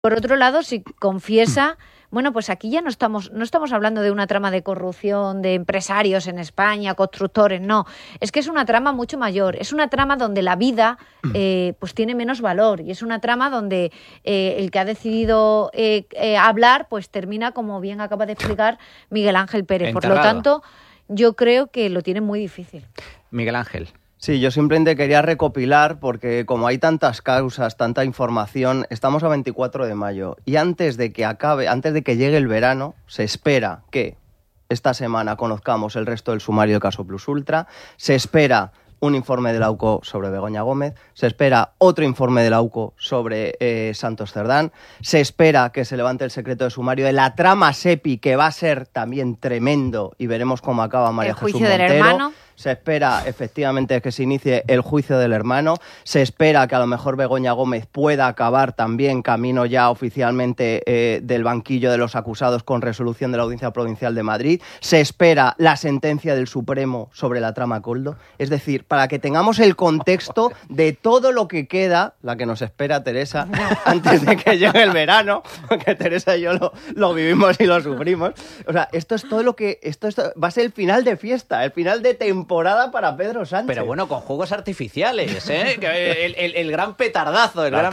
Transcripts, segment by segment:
Por otro lado, si confiesa, bueno, pues aquí ya no estamos hablando de una trama de corrupción de empresarios en España, constructores, no. Es que es una trama mucho mayor. Es una trama donde la vida pues tiene menos valor, y es una trama donde el que ha decidido hablar pues termina, como bien acaba de explicar Miguel Ángel Pérez. Enterrado. Por lo tanto, yo creo que lo tiene muy difícil. Miguel Ángel. Sí, yo simplemente quería recopilar, porque como hay tantas causas, tanta información, estamos a 24 de mayo y antes de que llegue el verano, se espera que esta semana conozcamos el resto del sumario del caso Plus Ultra, se espera un informe de la UCO sobre Begoña Gómez, se espera otro informe de la UCO sobre Santos Cerdán, se espera que se levante el secreto de sumario de la trama SEPI, que va a ser también tremendo, y veremos cómo acaba María Jesús Montero. El juicio del hermano. Se espera, efectivamente, que se inicie el juicio del hermano. Se espera que a lo mejor Begoña Gómez pueda acabar también camino ya oficialmente del banquillo de los acusados con resolución de la Audiencia Provincial de Madrid. Se espera la sentencia del Supremo sobre la trama Coldo. Es decir, para que tengamos el contexto de todo lo que queda, la que nos espera Teresa, antes de que llegue el verano, porque Teresa y yo lo vivimos y lo sufrimos. O sea, esto es todo lo que... Esto va a ser el final de fiesta, el final de temporada para Pedro Sánchez. Pero bueno, con juegos artificiales, ¿eh? el gran petardazo, La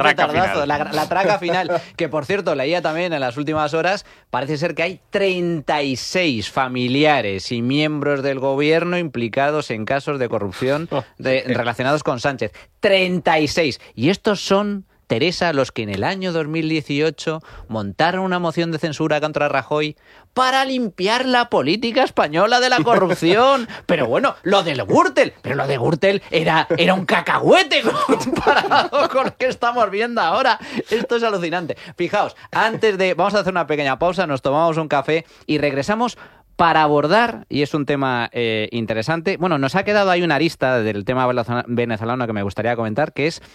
traca final. Que, por cierto, leía también en las últimas horas, parece ser que hay 36 familiares y miembros del gobierno implicados en casos de corrupción relacionados con Sánchez. 36. Y estos son, Teresa, los que en el año 2018 montaron una moción de censura contra Rajoy para limpiar la política española de la corrupción. Pero bueno, lo de Gürtel era un cacahuete comparado con lo que estamos viendo ahora. Esto es alucinante. Fijaos, vamos a hacer una pequeña pausa, nos tomamos un café y regresamos para abordar, y es un tema interesante, bueno, nos ha quedado ahí una arista del tema venezolano que me gustaría comentar, que es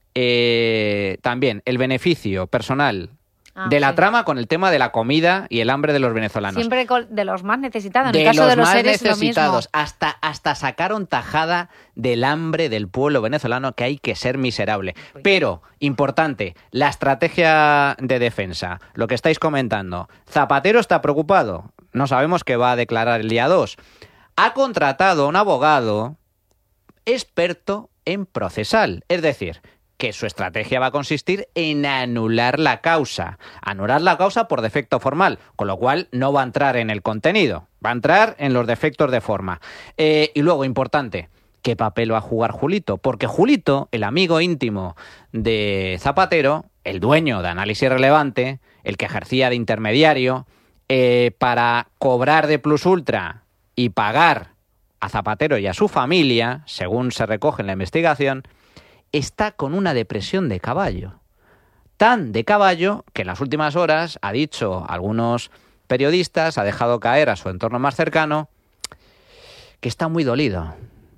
también el beneficio personal de la trama con el tema de la comida y el hambre de los venezolanos. Siempre de los más necesitados. En el caso de los seres, necesitados. lo mismo. Hasta sacaron tajada del hambre del pueblo venezolano, que hay que ser miserable. Pero, importante, la estrategia de defensa, lo que estáis comentando. Zapatero está preocupado. No sabemos qué va a declarar el día 2. Ha contratado a un abogado experto en procesal. Es decir, que su estrategia va a consistir en anular la causa por defecto formal, con lo cual no va a entrar en el contenido, va a entrar en los defectos de forma. Y luego, importante, ¿qué papel va a jugar Julito? Porque Julito, el amigo íntimo de Zapatero, el dueño de Análisis Relevante, el que ejercía de intermediario, para cobrar de Plus Ultra y pagar a Zapatero y a su familia, según se recoge en la investigación, está con una depresión de caballo. Tan de caballo que en las últimas horas ha dicho a algunos periodistas, ha dejado caer a su entorno más cercano, que está muy dolido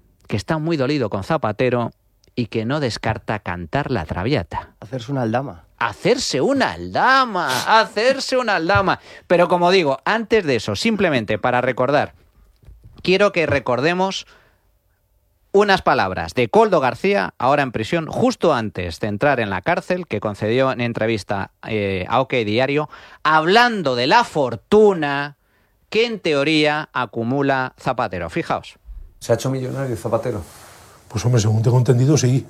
con Zapatero y que no descarta cantar la Traviata. Hacerse una aldama. Pero como digo, antes de eso, simplemente para recordar, quiero que recordemos unas palabras de Koldo García, ahora en prisión, justo antes de entrar en la cárcel, que concedió en entrevista a OK Diario, hablando de la fortuna que en teoría acumula Zapatero. Fijaos. ¿Se ha hecho millonario Zapatero? Pues hombre, según tengo entendido, sí.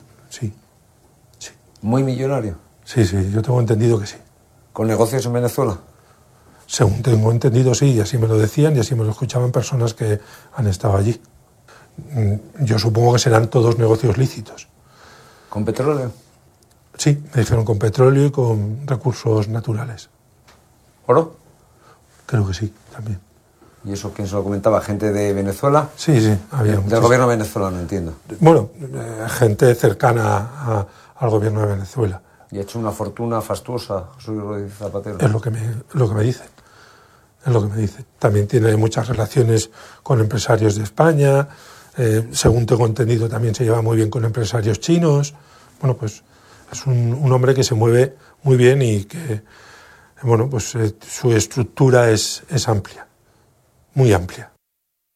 ¿Muy millonario? Sí, yo tengo entendido que sí. ¿Con negocios en Venezuela? Según tengo entendido, sí, y así me lo decían y así me lo escuchaban personas que han estado allí. Yo supongo que serán todos negocios lícitos. ¿Con petróleo? Sí, me dijeron con petróleo y con recursos naturales. ¿Oro? Creo que sí, también. ¿Y eso quién se lo comentaba? ¿Gente de Venezuela? Sí, había muchos. Del gobierno venezolano, entiendo. Bueno, gente cercana al gobierno de Venezuela. ¿Y ha hecho una fortuna fastuosa José Luis Rodríguez Zapatero? Es lo que me dicen. También tiene muchas relaciones con empresarios de España. Según tengo entendido, también se lleva muy bien con empresarios chinos. Bueno, pues es un hombre que se mueve muy bien y que, bueno, pues su estructura es amplia, muy amplia.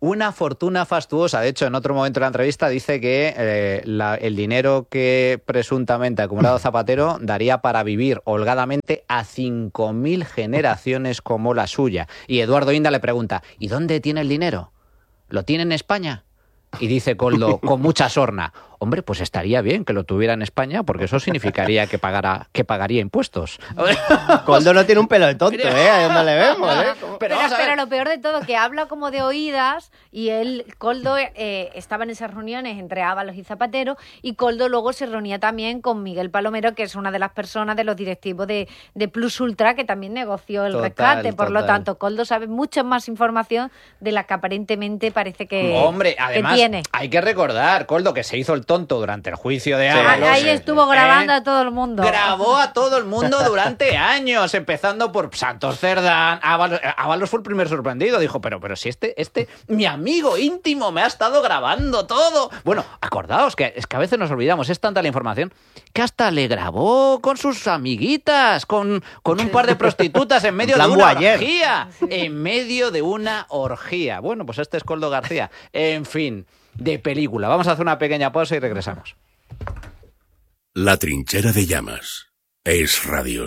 una fortuna fastuosa. De hecho, en otro momento de la entrevista dice que el dinero que presuntamente ha acumulado Zapatero daría para vivir holgadamente a 5.000 generaciones como la suya. Y Eduardo Inda le pregunta, ¿y dónde tiene el dinero? ¿Lo tiene en España? Y dice Koldo, con mucha sorna, hombre, pues estaría bien que lo tuviera en España, porque eso significaría que pagaría impuestos. Koldo no tiene un pelo de tonto, ahí donde le vemos, Pero lo peor de todo, que habla como de oídas, y Koldo estaba en esas reuniones entre Ábalos y Zapatero, y Koldo luego se reunía también con Miguel Palomero, que es una de las personas de los directivos de Plus Ultra, que también negoció el rescate. Por lo tanto, Koldo sabe mucha más información de la que aparentemente parece que Hombre, además, tiene. hay que recordar, Koldo, que se hizo el tonto durante el juicio de Ábalos. Ahí estuvo grabando a todo el mundo. Grabó a todo el mundo durante años, empezando por Santos Cerdán. Ábalos fue el primer sorprendido. Dijo, pero si este, mi amigo íntimo me ha estado grabando todo. Bueno, acordaos que es que a veces nos olvidamos, es tanta la información, que hasta le grabó con sus amiguitas, con un par de prostitutas en medio de una orgía. En medio de una orgía. Bueno, pues este es Koldo García. En fin, de película. Vamos a hacer una pequeña pausa y regresamos. La trinchera de llamas. Es radio.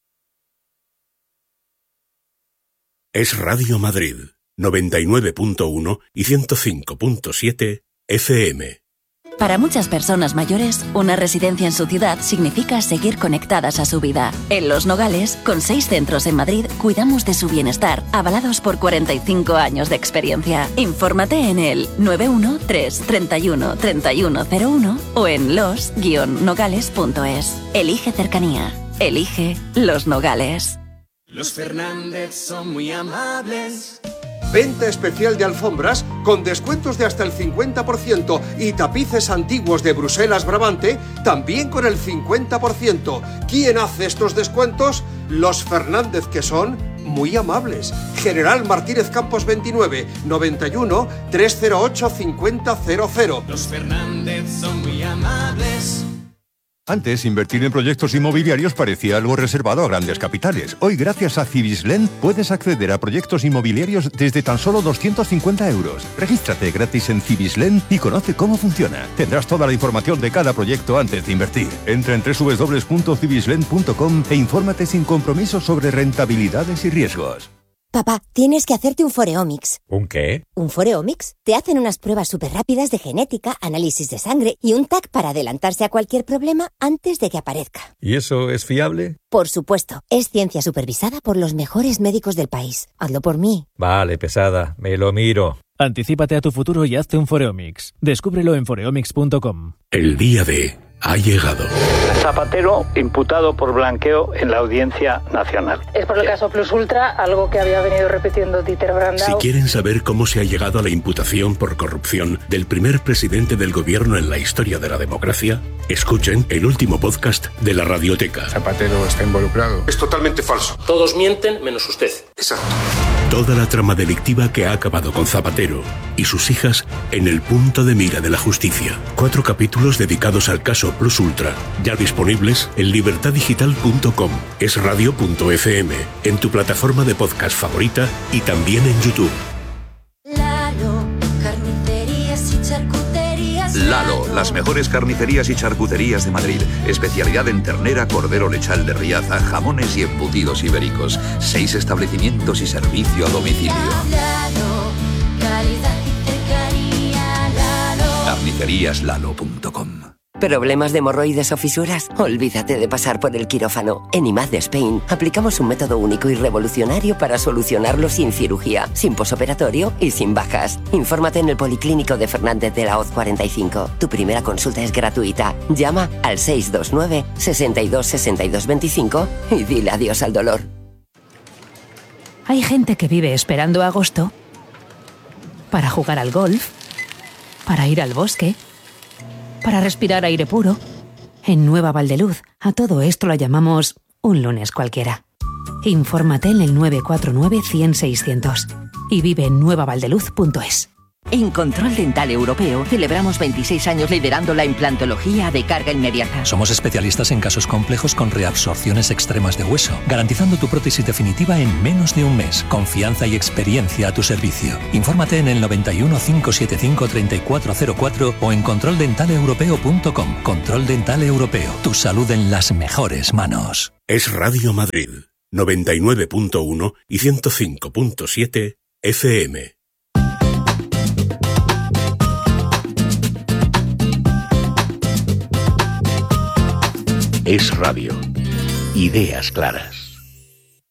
Es Radio Madrid, 99.1 y 105.7 FM. Para muchas personas mayores, una residencia en su ciudad significa seguir conectadas a su vida. En Los Nogales, con 6 centros en Madrid, cuidamos de su bienestar, avalados por 45 años de experiencia. Infórmate en el 913 31 3101 o en los-nogales.es. Elige cercanía. Elige Los Nogales. Los Fernández son muy amables. Venta especial de alfombras con descuentos de hasta el 50% y tapices antiguos de Bruselas Brabante también con el 50%. ¿Quién hace estos descuentos? Los Fernández, que son muy amables. General Martínez Campos 29, 91 308 5000. Los Fernández son muy amables. Antes, invertir en proyectos inmobiliarios parecía algo reservado a grandes capitales. Hoy, gracias a Cibislen, puedes acceder a proyectos inmobiliarios desde tan solo 250 euros. Regístrate gratis en Cibislen y conoce cómo funciona. Tendrás toda la información de cada proyecto antes de invertir. Entra en www.cibislen.com e infórmate sin compromiso sobre rentabilidades y riesgos. Papá, tienes que hacerte un Foreomics. ¿Un qué? ¿Un Foreomics? Te hacen unas pruebas súper rápidas de genética, análisis de sangre y un TAC para adelantarse a cualquier problema antes de que aparezca. ¿Y eso es fiable? Por supuesto. Es ciencia supervisada por los mejores médicos del país. Hazlo por mí. Vale, pesada. Me lo miro. Anticípate a tu futuro y hazte un Foreomics. Descúbrelo en foreomics.com. El día D ha llegado. Zapatero imputado por blanqueo en la Audiencia Nacional. Es por el caso Plus Ultra, algo que había venido repitiendo Dieter Brandau. Si quieren saber cómo se ha llegado a la imputación por corrupción del primer presidente del gobierno en la historia de la democracia, escuchen el último podcast de la Radioteca. Zapatero está involucrado. Es totalmente falso. Todos mienten menos usted. Exacto. Toda la trama delictiva que ha acabado con Zapatero y sus hijas en el punto de mira de la justicia. 4 capítulos dedicados al caso Plus Ultra, ya disponibles en libertaddigital.com, esradio.fm, en tu plataforma de podcast favorita y también en YouTube. Lalo, carnicerías y charcuterías. Lalo, las mejores carnicerías y charcuterías de Madrid. Especialidad en ternera, cordero lechal de Riaza, jamones y embutidos ibéricos. 6 establecimientos y servicio a domicilio. Lalo, calidad y cercanía. Lalo. Carniceríaslalo.com. ¿Problemas de hemorroides o fisuras? Olvídate de pasar por el quirófano. En IMAD de Spain aplicamos un método único y revolucionario para solucionarlo sin cirugía, sin posoperatorio y sin bajas. Infórmate en el Policlínico de Fernández de la Hoz 45. Tu primera consulta es gratuita. Llama al 629 62 62 25 y dile adiós al dolor. Hay gente que vive esperando agosto para jugar al golf, para ir al bosque, para respirar aire puro. En Nueva Valdeluz, a todo esto lo llamamos un lunes cualquiera. Infórmate en el 949 100 600 y vive en nuevavaldeluz.es. En Control Dental Europeo celebramos 26 años liderando la implantología de carga inmediata. Somos especialistas en casos complejos con reabsorciones extremas de hueso, garantizando tu prótesis definitiva en menos de un mes. Confianza y experiencia a tu servicio. Infórmate en el 91 575 3404 o en controldentaleeuropeo.com. Control Dental Europeo. Tu salud en las mejores manos. Es Radio Madrid, 99.1 y 105.7 FM. Es Radio. Ideas claras.